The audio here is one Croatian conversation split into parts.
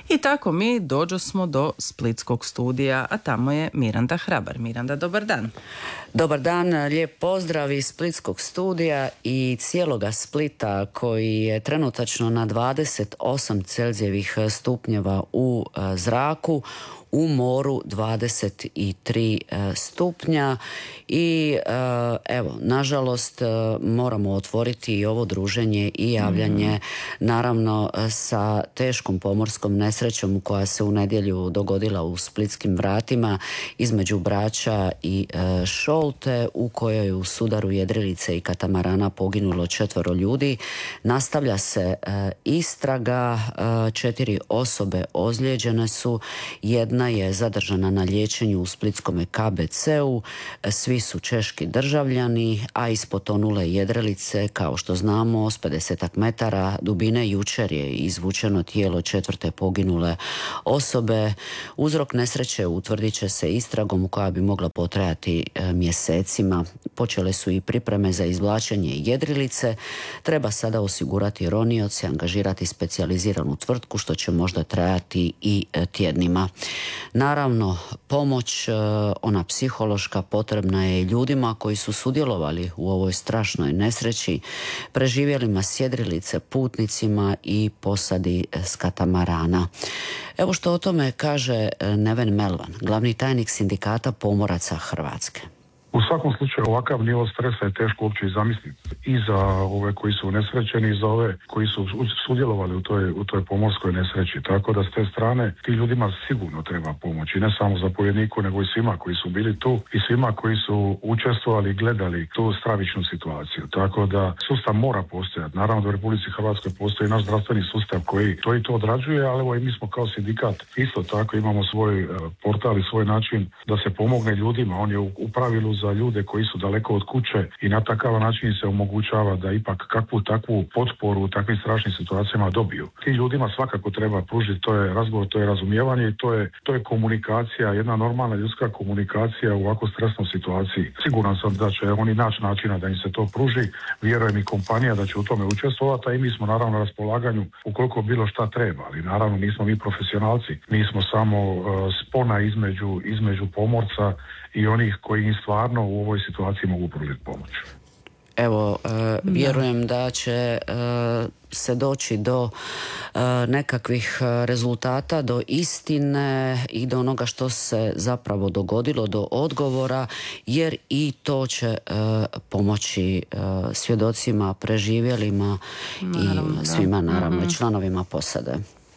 I tako mi dođosmo do splitskog studija, a tamo je Miranda Hrabar. Miranda, dobar dan. Dobar dan, lijep pozdrav iz splitskog studija i cijeloga Splita koji je trenutačno na 28 Celzijevih stupnjeva u zraku, u moru 23 stupnja i evo, nažalost moramo otvoriti i ovo druženje i javljanje naravno sa teškom pomorskom nesrećom koja se u nedjelju dogodila u splitskim vratima između Brača i Šolte, u kojoj u sudaru jedrilice i katamarana poginulo 4 ljudi. Nastavlja se istraga, 4 osobe ozlijeđene su, jedna je zadržana na liječenju u splitskome KBC-u, svi su češki državljani, a iz potonule jedrilice, kao što znamo, s 50 metara dubine jučer je izvučeno tijelo 4. poginule osobe. Uzrok nesreće utvrdit će se istragom koja bi mogla potrajati mjesecima. Počele su i pripreme za izvlačenje jedrilice. Treba sada osigurati ronioce, angažirati specijaliziranu tvrtku, što će možda trajati i tjednima. Naravno, pomoć, ona psihološka, potrebna je ljudima koji su sudjelovali u ovoj strašnoj nesreći, preživjelima s jedrilice, putnicima i posadi s katamarana. Evo što o tome kaže Neven Melvan, glavni tajnik sindikata pomoraca Hrvatske. U svakom slučaju ovakav nivo stresa je teško uopće i zamisliti. I za ove koji su nesrećeni i za ove koji su sudjelovali u toj pomorskoj nesreći. Tako da s te strane ti ljudima sigurno treba pomoć. I ne samo zapovjedniku, nego i svima koji su bili tu i svima koji su učestvovali i gledali tu stravičnu situaciju. Tako da sustav mora postojati. Naravno da u Republici Hrvatskoj postoji naš zdravstveni sustav koji to odrađuje, ali evo i mi smo kao sindikat isto tako imamo svoj portal i svoj način da se pomogne ljudima. On je u pravilu za ljude koji su daleko od kuće i na takav način se omogućava da ipak kakvu takvu potporu u takvim strašnim situacijama dobiju. Tim ljudima svakako treba pružiti, to je razgovor, to je razumijevanje i to je komunikacija, jedna normalna ljudska komunikacija u ovako stresnoj situaciji. Siguran sam da će oni naći načina da im se to pruži, vjerujem i kompanija da će u tome učestvovati, a i mi smo naravno na raspolaganju ukoliko bilo šta treba, ali naravno nismo mi profesionalci, mi smo samo spona između pomorca i onih koji im stvarno u ovoj situaciji mogu pružiti pomoć. Evo, vjerujem da će se doći do nekakvih rezultata, do istine i do onoga što se zapravo dogodilo, do odgovora, jer i to će pomoći svjedocima, preživjelima i svima naravno i članovima posade.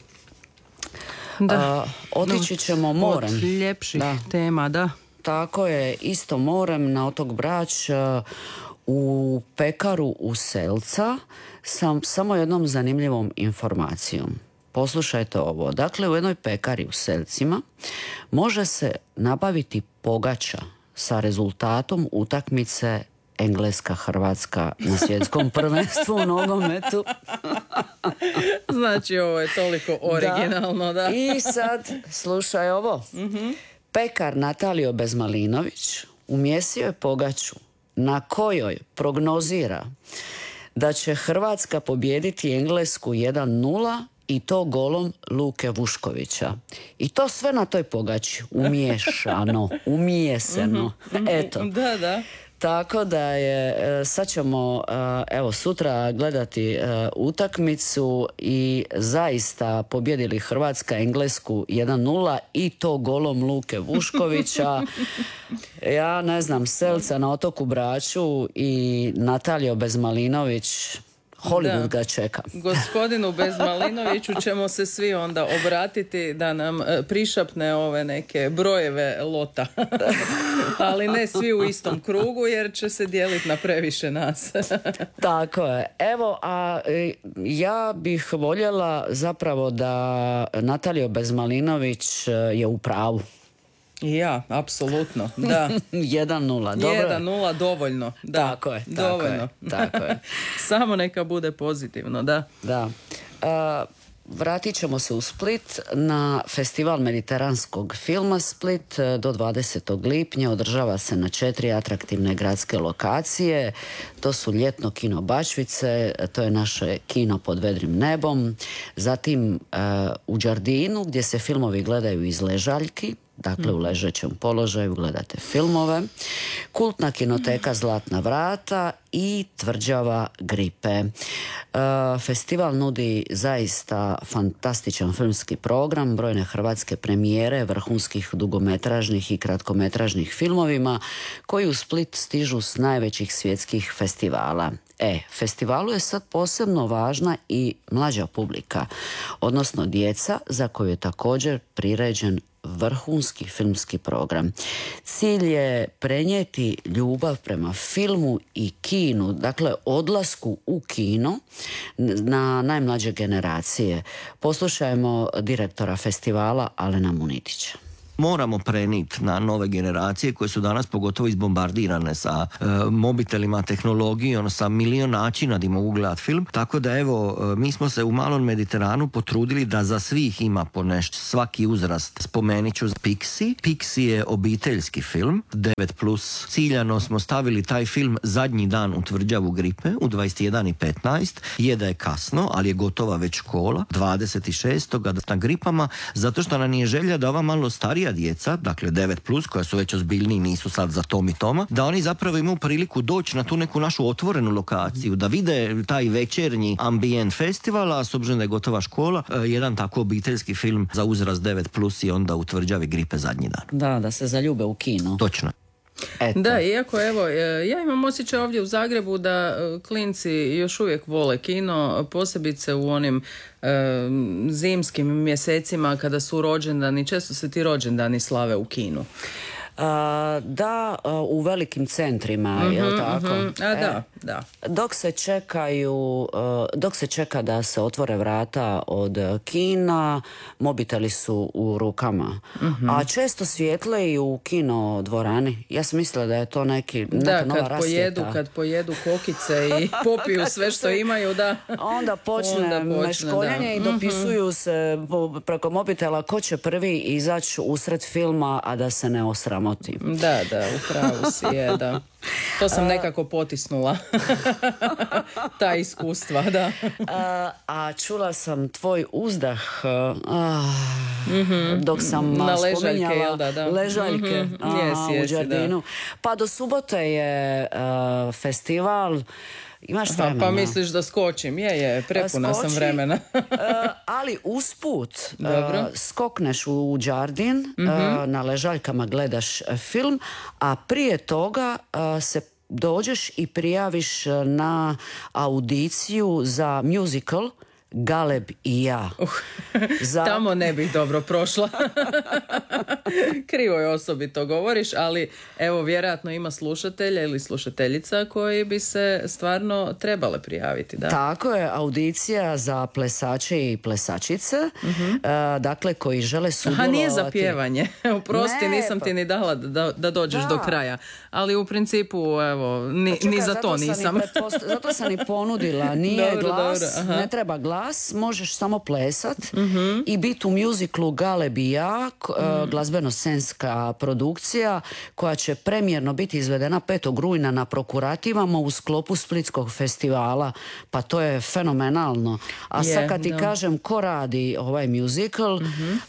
Otići ćemo morem. Od ljepših tema, da. Tako je, isto morem na otok Brač, u pekaru u Selca, samo jednom zanimljivom informacijom. Poslušajte ovo. Dakle, u jednoj pekari u Selcima može se nabaviti pogača sa rezultatom utakmice Engleska-Hrvatska na svjetskom prvenstvu u nogometu. Znači, ovo je toliko originalno, da. I sad, slušaj ovo. Pekar Natalio Bezmalinović umjesio je pogaču na kojoj prognozira da će Hrvatska pobijediti Englesku 1-0 i to golom Luke Vuškovića. I to sve na toj pogači. Umiješano, umijeseno. Eto. Da. Tako da je, sad ćemo evo sutra gledati utakmicu i zaista pobjedili Hrvatska Englesku 1-0 i to golom Luke Vuškovića. Ja ne znam, Selca na otoku Braču i Natalio Bezmalinović, Hollywood ga čeka. Gospodinu Bezmalinoviću ćemo se svi onda obratiti da nam prišapne ove neke brojeve lota. Ali ne svi u istom krugu jer će se dijeliti na previše nas. Tako je. Evo, a ja bih voljela zapravo da Natalio Bezmalinović je u pravu. Ja, apsolutno, da. 1-0, dobro. 1-0, dovoljno. Da. Tako je, dovoljno. Tako je. Samo neka bude pozitivno, da. Da. vratit ćemo se u Split na Festival mediteranskog filma Split do 20. lipnja. Održava se na 4 atraktivne gradske lokacije. To su ljetno kino Bačvice, to je naše kino pod vedrim nebom. Zatim u Đardinu gdje se filmovi gledaju iz ležaljki, dakle u ležećem položaju gledate filmove. Kultna kinoteka Zlatna vrata i Tvrđava Gripe. Festival nudi zaista fantastičan filmski program, brojne hrvatske premijere vrhunskih dugometražnih i kratkometražnih filmovima koji u Split stižu s najvećih svjetskih festivala. Festivalu je sad posebno važna i mlađa publika, odnosno djeca za koju je također priređen vrhunski filmski program. Cilj je prenijeti ljubav prema filmu i kinu, dakle odlasku u kino na najmlađe generacije. Poslušajmo direktora festivala Alena Munitića. Moramo preniti na nove generacije koje su danas pogotovo izbombardirane sa mobitelima, tehnologijom, sa milion načina da mogu gledati film. Tako da evo, mi smo se u Malom Mediteranu potrudili da za svih ima po nešto, svaki uzrast. Spomenit ću Pixi. Pixi je obiteljski film, 9+. Ciljano smo stavili taj film zadnji dan u Tvrđavu Gripe, u 21:15. Je da je kasno, ali je gotova već škola, 26. na Gripama, zato što nam je želja da ova malo starija djeca, dakle 9+, koja su već ozbiljniji, nisu sad za tom i toma, da oni zapravo imaju priliku doći na tu neku našu otvorenu lokaciju, da vide taj večernji ambijent festivala, s obzirom da je gotova škola, jedan tako obiteljski film za uzrast 9+ i onda u Tvrđavi Gripe zadnji dan. Da se zaljube u kino. Točno. Eto. Da, iako evo, ja imam osjećaj ovdje u Zagrebu da klinci još uvijek vole kino, posebice u onim zimskim mjesecima kada su rođendani, često se ti rođendani slave u kinu. Da, u velikim centrima, jel tako? Da. Dok se čeka da se otvore vrata od kina, mobiteli su u rukama. A često svijetle i u kino dvorani. Ja sam mislila da je to neka nova rasvjeta. Kad pojedu kokice i popiju sve što imaju, da. Onda počne meškoljenje i dopisuju se preko mobitela ko će prvi izaći usred filma, a da se ne osramo. Da, upravo si je, da. To sam nekako potisnula. Ta iskustva, da. A čula sam tvoj uzdah dok sam na spominjala ležaljke, u Đardinu. Pa do subote je festival. Imaš vremena? Pa misliš da skočim? Je, prepuna sam vremena. Ali usput skokneš u Đardin, na ležaljkama gledaš film, a prije toga se dođeš i prijaviš na audiciju za musical Galeb i ja. Tamo ne bih dobro prošla. Krivo je osobito govoriš, ali evo vjerojatno ima slušatelja ili slušateljica koji bi se stvarno trebale prijaviti. Da? Tako je, audicija za plesače i plesačice, dakle koji žele sudjelovati. Nije za pjevanje. Oprosti, nisam ti ni dala da dođeš do kraja. Ali u principu, evo, ni za to nisam. Zato sam i ponudila. Nije glas, ne treba glas. Možeš samo plesat i biti u muziklu Galeb i ja, glazbeno-scenska produkcija koja će premijerno biti izvedena 5. rujna na Prokurativama u sklopu Splitskog festivala. Pa to je fenomenalno. A sad kad ti kažem ko radi ovaj muzikal,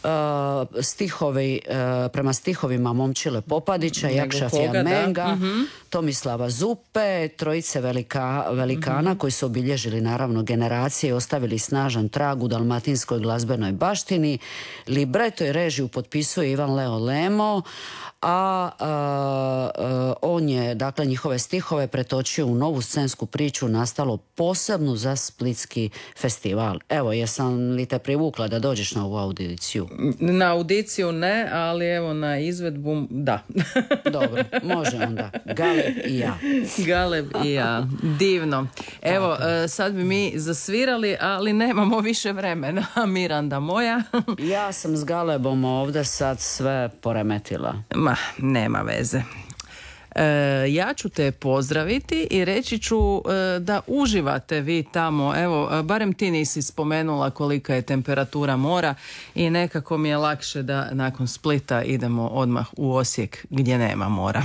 prema stihovima Momčile Popadića, Jakša Fjamenga, Tomislava Zupe, trojice velikana koji su obilježili naravno generacije i ostavili snažan trag u dalmatinskoj glazbenoj baštini. Libreto i režiju potpisuje Ivan Leo Lemo, a on je dakle njihove stihove pretočio u novu scensku priču nastalo posebno za Splitski festival. Evo, jesam li te privukla da dođeš na ovu audiciju? Na audiciju ne, ali evo na izvedbu da. Tako. Može onda. Galeb i ja. Galeb i ja. Divno. Evo, sad bi mi zasvirali, ali nemamo više vremena. Miranda moja. Ja sam s Galebom ovdje sad sve poremetila. Ma, nema veze. Ja ću te pozdraviti i reći ću da uživate vi tamo. Evo, barem ti nisi spomenula kolika je temperatura mora i nekako mi je lakše da nakon Splita idemo odmah u Osijek gdje nema mora.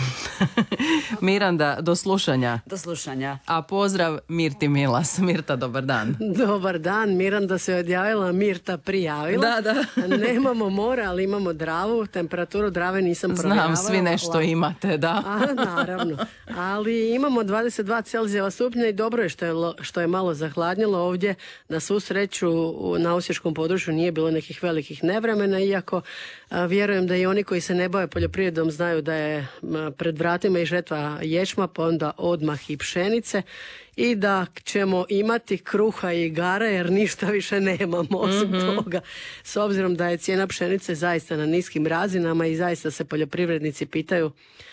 Miranda, do slušanja. Do slušanja. A pozdrav Mirti Milas. Mirta, dobar dan. Dobar dan, Miranda se odjavila, Mirta prijavila. Da. Nemamo mora, ali imamo Dravu. Temperaturu Drave nisam provjeravala. Znam, svi nešto imate, da. Naravno. Ali imamo 22 Celzijeva stupnja i dobro je što je malo zahladnjelo ovdje. Na svu sreću na osječkom području nije bilo nekih velikih nevremena, iako vjerujem da i oni koji se ne bave poljoprivredom znaju da je pred vratima i žetva ječma, pa onda odmah i pšenice. I da ćemo imati kruha i igara jer ništa više nemamo osim toga. S obzirom da je cijena pšenice zaista na niskim razinama i zaista se poljoprivrednici pitaju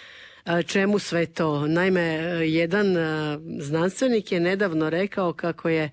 čemu sve to. Naime, jedan znanstvenik je nedavno rekao kako je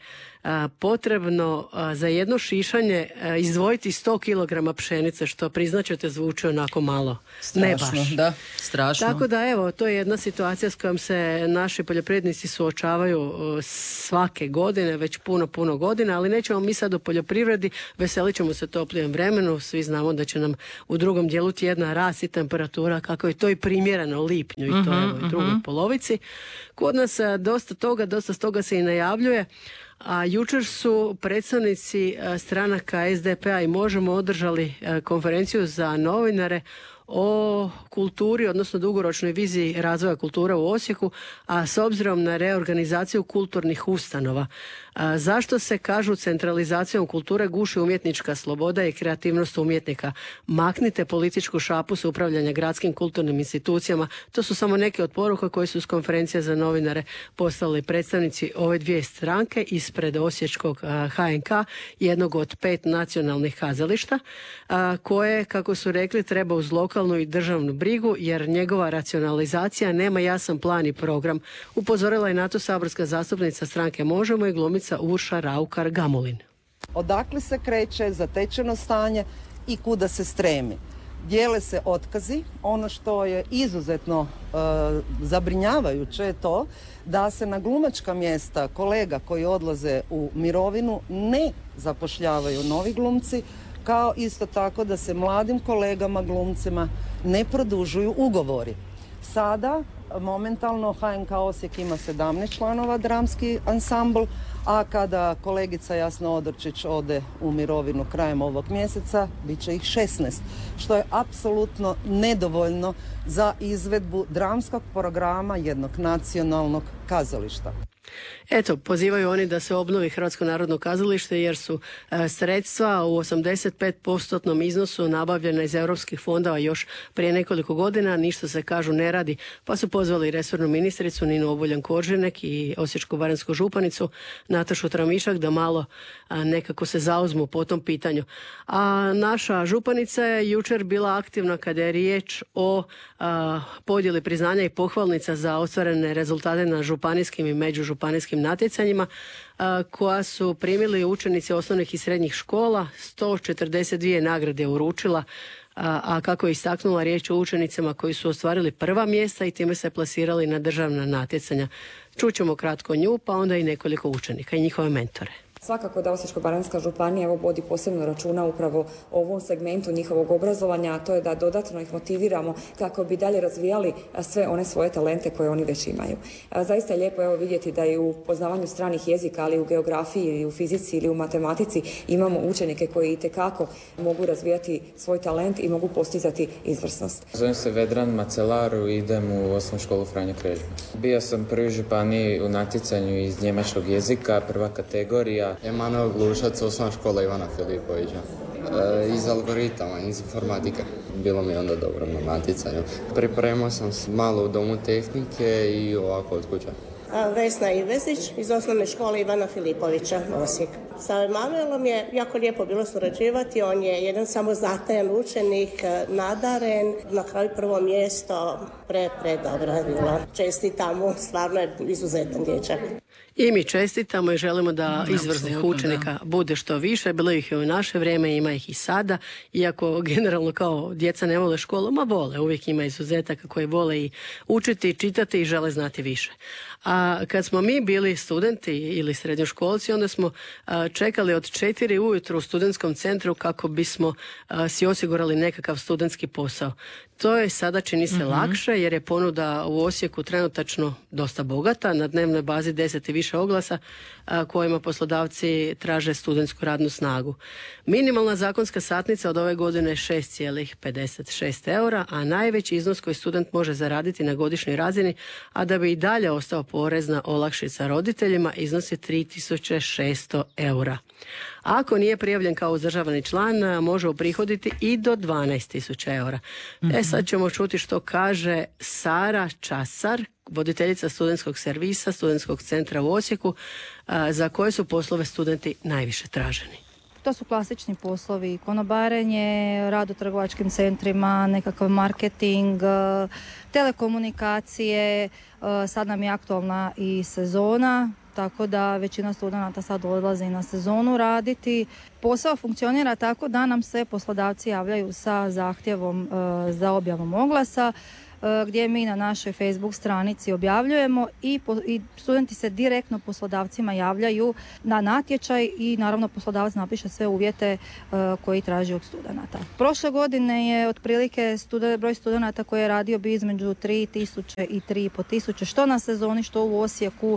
potrebno za jedno šišanje izdvojiti 100 kg pšenice, što priznaćete zvuči onako malo. Strašno, ne baš. Da, strašno. Tako da evo, to je jedna situacija s kojom se naši poljoprivrednici suočavaju svake godine, već puno godina, ali nećemo mi sad o poljoprivredi, veselit ćemo se toplijem vremenu, svi znamo da će nam u drugom dijelu tjedna rasti temperatura, kako je to i primjereno u lipnju i to evo, u drugoj polovici. Kod nas dosta toga se i najavljuje. A jučer su predstavnici stranaka SDP-a i Možemo održali konferenciju za novinare o kulturi, odnosno dugoročnoj viziji razvoja kultura u Osijeku, a s obzirom na reorganizaciju kulturnih ustanova. Zašto se, kažu, centralizacijom kulture guši umjetnička sloboda i kreativnost umjetnika? Maknite političku šapu s upravljanja gradskim kulturnim institucijama. To su samo neke od poruka koje su s konferencije za novinare poslali predstavnici ove dvije stranke ispred osječkog HNK, jednog od 5 nacionalnih kazališta, koje, kako su rekli, treba uz lokalnu i državnu brigu, jer njegova racionalizacija nema jasan plan i program. Upozorila je na to saborska zastupnica stranke Možemo i glumica Urša Raukar-Gamulin. Odakle se kreće zatečeno stanje i kuda se stremi? Dijele se otkazi. Ono što je izuzetno zabrinjavajuće je to da se na glumačka mjesta kolega koji odlaze u mirovinu ne zapošljavaju novi glumci, kao isto tako da se mladim kolegama glumcima ne produžuju ugovori. Sada momentalno HNK Osijek ima 17 članova dramski ansambl, a kada kolegica Jasna Odorčić ode u mirovinu krajem ovog mjeseca, bit će ih 16, što je apsolutno nedovoljno za izvedbu dramskog programa jednog nacionalnog kazališta. Eto, pozivaju oni da se obnovi Hrvatsko narodno kazalište jer su sredstva u 85% iznosu nabavljena iz europskih fondova još prije nekoliko godina, ništa se, kažu, ne radi, pa su pozvali resornu ministricu Ninu Obuljen-Koržinek i osječko-baranjsku županicu Natašu Tramišak da malo nekako se zauzmu po tom pitanju. A naša županica je jučer bila aktivna kada je riječ o podjeli priznanja i pohvalnica za ostvarene rezultate na županijskim i međužupanijskim natjecanjima koja su primili učenici osnovnih i srednjih škola. 142 nagrade je uručila, a kako je istaknula, riječ o učenicama koji su ostvarili prva mjesta i time se plasirali na državna natjecanja. Čućemo kratko nju, pa onda i nekoliko učenika i njihove mentore. Svakako da Osječko-baranjska županija vodi posebno računa upravo o ovom segmentu njihovog obrazovanja, a to je da dodatno ih motiviramo kako bi dalje razvijali sve one svoje talente koje oni već imaju. Zaista je lijepo vidjeti da i u poznavanju stranih jezika, ali u geografiji ili u fizici ili u matematici imamo učenike koji itekako mogu razvijati svoj talent i mogu postizati izvrsnost. Zovem se Vedran Macelaru i idem u osnovnu školu Franjo Krežmaš. Bio sam prvi županiji u natjecanju iz njemačkog jezika, prva kategorija. Emanuel Glušac, osnovna škola Ivana Filipovića. Iz algoritama, iz informatike. Bilo mi je onda dobro na natjecanju. Pripremao sam malo u domu tehnike i ovako od kuća. Vesna Ivezić iz osnovne škole Ivana Filipovića, Osijek. Sa Emanuelom je jako lijepo bilo surađivati, on je jedan samozatajan učenik, nadaren, na kraju prvo mjesto, pre dobro je bilo. Čestitam mu, stvarno je izuzetan dječak. I mi čestitamo i želimo da izvrsnih učenika bude što više. Bilo ih je u naše vrijeme, ima ih i sada. Iako generalno kao djeca ne vole školu, ma vole. Uvijek ima izuzetaka koji vole i učiti, čitati i žele znati više. A kad smo mi bili studenti ili srednjoškolci, onda smo čekali od 4 ujutro u studentskom centru kako bismo si osigurali nekakav studentski posao. To je sada čini se lakše jer je ponuda u Osijeku trenutačno dosta bogata, na dnevnoj bazi 10 i više oglasa kojima poslodavci traže studentsku radnu snagu. Minimalna zakonska satnica od ove godine je 6,56 eura, a najveći iznos koji student može zaraditi na godišnjoj razini, a da bi i dalje ostao porezna olakšica roditeljima, iznosi 3600 eura. Ako nije prijavljen kao uzdržavani član, može uprihoditi i do 12.000 eura. Sad ćemo čuti što kaže Sara Časar, voditeljica studentskog servisa, studentskog centra u Osijeku, za koje su poslove studenti najviše traženi. To su klasični poslovi, konobarenje, rad u trgovačkim centrima, nekakav marketing, telekomunikacije, sad nam je aktualna i sezona, tako da većina studenata sad odlazi na sezonu raditi. Posao funkcionira tako da nam se poslodavci javljaju sa zahtjevom za objavom oglasa, gdje mi na našoj Facebook stranici objavljujemo i studenti se direktno poslodavcima javljaju na natječaj i naravno poslodavac napiše sve uvjete koji traži od studenata. Prošle godine je otprilike broj studenata koji je radio bio između 3.000 i 3.500, što na sezoni, što u Osijeku.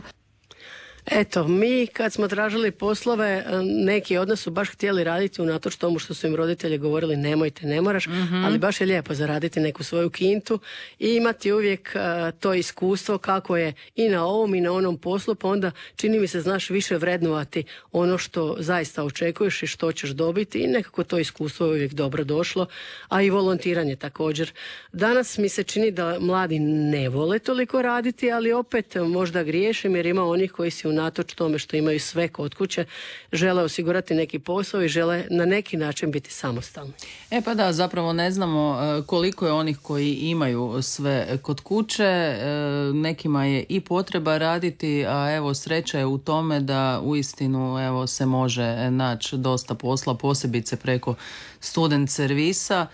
Eto, mi kad smo tražili poslove, neki od nas su baš htjeli raditi unatoč tomu što su im roditelji govorili nemojte, ne moraš, ali baš je lijepo zaraditi neku svoju kintu i imati uvijek to iskustvo kako je i na ovom i na onom poslu, pa onda čini mi se znaš više vrednovati ono što zaista očekuješ i što ćeš dobiti i nekako to iskustvo je uvijek dobro došlo, a i volontiranje također. Danas mi se čini da mladi ne vole toliko raditi, ali opet možda griješim jer ima onih koji si unatoč tome što imaju sve kod kuće, žele osigurati neki posao i žele na neki način biti samostalni. Pa da, zapravo ne znamo koliko je onih koji imaju sve kod kuće, nekima je i potreba raditi, a evo sreća je u tome da uistinu evo se može naći dosta posla, posebice preko student servisa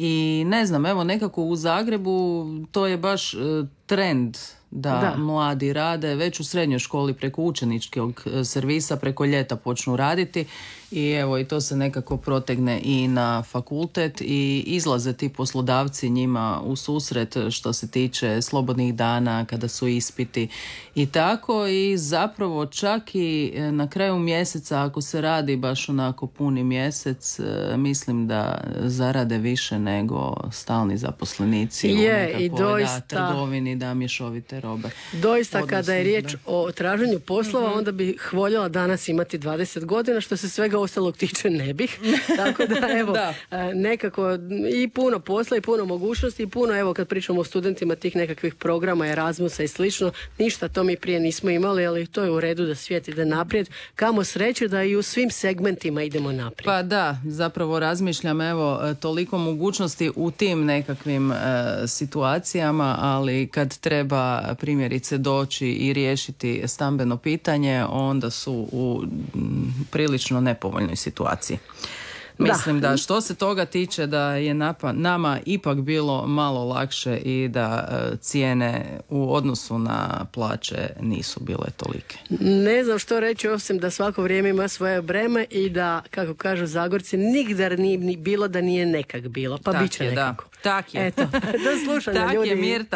i ne znam, evo nekako u Zagrebu to je baš trend da mladi rade već u srednjoj školi preko učeničkog servisa, preko ljeta počnu raditi i evo i to se nekako protegne i na fakultet i izlaze ti poslodavci njima u susret što se tiče slobodnih dana kada su ispiti i tako i zapravo čak i na kraju mjeseca ako se radi baš onako puni mjesec mislim da zarade više nego stalni zaposlenici u nekakvoj trgovini da mješovite robe. Doista kada je riječ o traženju poslova onda bih voljela danas imati 20 godina što se svega ostalog tiče ne bih. Tako da evo nekako i puno posla i puno mogućnosti i puno evo kad pričamo o studentima tih nekakvih programa Erasmusa i slično, ništa to mi prije nismo imali, ali to je u redu da svijet ide naprijed. Kamo sreće da i u svim segmentima idemo naprijed. Pa da, zapravo razmišljam evo toliko mogućnosti u tim nekakvim situacijama, ali kad treba primjerice doći i riješiti stambeno pitanje, onda su u prilično nepovoljnoj situaciji. Mislim da što se toga tiče da je nama ipak bilo malo lakše i da cijene u odnosu na plaće nisu bile tolike. Ne znam što reći osim da svako vrijeme ima svoje breme i da, kako kažu Zagorci, nigdar nije bilo da nije nekak bilo. Pa bit će nekako. Tak je. Eto, do slušanja ljudi. Tak je Mirta.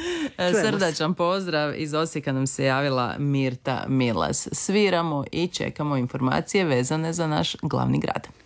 Srdačan pozdrav. Iz Osijeka nam se javila Mirta Milas. Sviramo i čekamo informacije vezane za naš glavni grad.